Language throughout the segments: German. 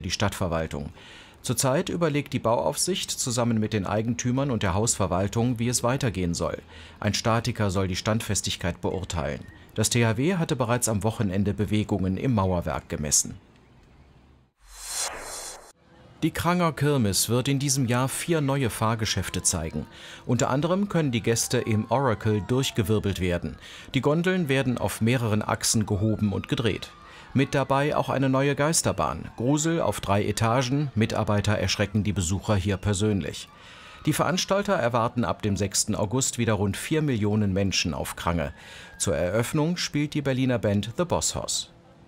die Stadtverwaltung. Zurzeit überlegt die Bauaufsicht zusammen mit den Eigentümern und der Hausverwaltung, wie es weitergehen soll. Ein Statiker soll die Standfestigkeit beurteilen. Das THW hatte bereits am Wochenende Bewegungen im Mauerwerk gemessen. Die Kranger Kirmes wird in diesem Jahr 4 neue Fahrgeschäfte zeigen. Unter anderem können die Gäste im Oracle durchgewirbelt werden. Die Gondeln werden auf mehreren Achsen gehoben und gedreht. Mit dabei auch eine neue Geisterbahn. Grusel auf 3 Etagen, Mitarbeiter erschrecken die Besucher hier persönlich. Die Veranstalter erwarten ab dem 6. August wieder rund 4 Millionen Menschen auf Krange. Zur Eröffnung spielt die Berliner Band The Boss Hoss.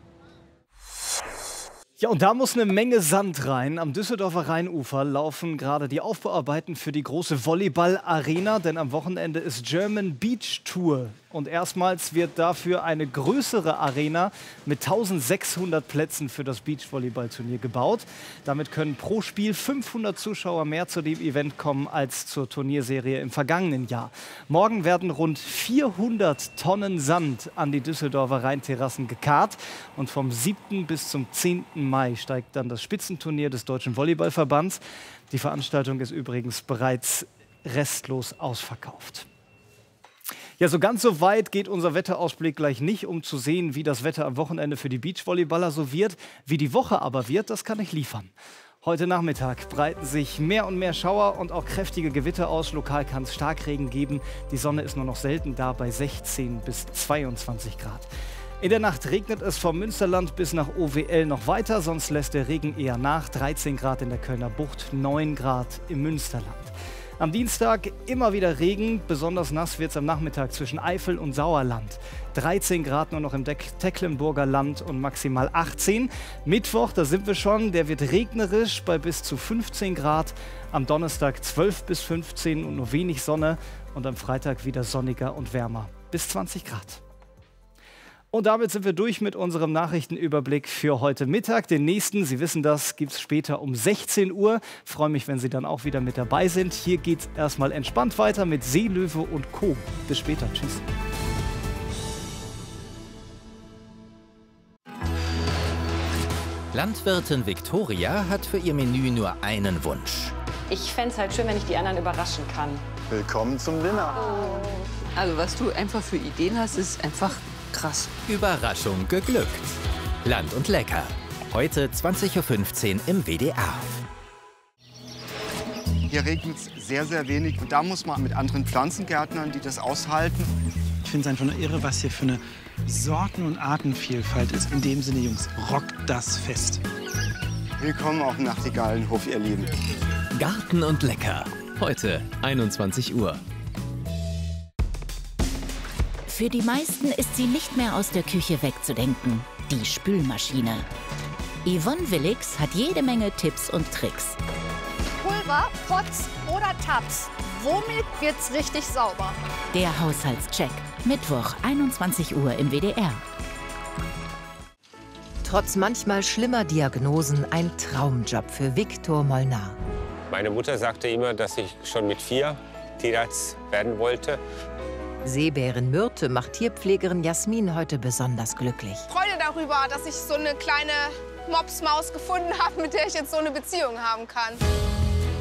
Ja, und da muss eine Menge Sand rein. Am Düsseldorfer Rheinufer laufen gerade die Aufbauarbeiten für die große Volleyball-Arena, denn am Wochenende ist German Beach Tour. Und erstmals wird dafür eine größere Arena mit 1600 Plätzen für das Beachvolleyball-Turnier gebaut. Damit können pro Spiel 500 Zuschauer mehr zu dem Event kommen als zur Turnierserie im vergangenen Jahr. Morgen werden rund 400 Tonnen Sand an die Düsseldorfer Rheinterrassen gekarrt. Und vom 7. bis zum 10. Mai steigt dann das Spitzenturnier des Deutschen Volleyballverbands. Die Veranstaltung ist übrigens bereits restlos ausverkauft. Ja, so ganz so weit geht unser Wetterausblick gleich nicht, um zu sehen, wie das Wetter am Wochenende für die Beachvolleyballer so wird. Wie die Woche aber wird, das kann ich liefern. Heute Nachmittag breiten sich mehr und mehr Schauer und auch kräftige Gewitter aus. Lokal kann es Starkregen geben. Die Sonne ist nur noch selten da bei 16 bis 22 Grad. In der Nacht regnet es vom Münsterland bis nach OWL noch weiter, sonst lässt der Regen eher nach. 13 Grad in der Kölner Bucht, 9 Grad im Münsterland. Am Dienstag immer wieder Regen, besonders nass wird es am Nachmittag zwischen Eifel und Sauerland. 13 Grad nur noch im Tecklenburger Land und maximal 18. Mittwoch, da sind wir schon, der wird regnerisch bei bis zu 15 Grad. Am Donnerstag 12 bis 15 und nur wenig Sonne. Und am Freitag wieder sonniger und wärmer bis 20 Grad. Und damit sind wir durch mit unserem Nachrichtenüberblick für heute Mittag. Den nächsten, Sie wissen das, gibt es später um 16 Uhr. Ich freue mich, wenn Sie dann auch wieder mit dabei sind. Hier geht es erstmal entspannt weiter mit Seelöwe und Co. Bis später. Tschüss. Landwirtin Viktoria hat für ihr Menü nur einen Wunsch. Ich fände es halt schön, wenn ich die anderen überraschen kann. Willkommen zum Dinner. Also was du einfach für Ideen hast, ist einfach krass. Überraschung geglückt. Land und Lecker. Heute 20:15 Uhr im WDR. Hier regnet es sehr, sehr wenig. Und da muss man mit anderen Pflanzengärtnern, die das aushalten. Ich finde es einfach nur irre, was hier für eine Sorten- und Artenvielfalt ist. In dem Sinne, Jungs, rockt das Fest. Willkommen auf dem Nachtigallenhof, ihr Lieben. Garten und Lecker. Heute 21 Uhr. Für die meisten ist sie nicht mehr aus der Küche wegzudenken, die Spülmaschine. Yvonne Willix hat jede Menge Tipps und Tricks. Pulver, Pots oder Tabs. Womit wird's richtig sauber? Der Haushaltscheck. Mittwoch, 21 Uhr im WDR. Trotz manchmal schlimmer Diagnosen ein Traumjob für Viktor Molnar. Meine Mutter sagte immer, dass ich schon mit 4 Tierarzt werden wollte. Seebären Myrte macht Tierpflegerin Jasmin heute besonders glücklich. Freude darüber, dass ich so eine kleine Mopsmaus gefunden habe, mit der ich jetzt so eine Beziehung haben kann.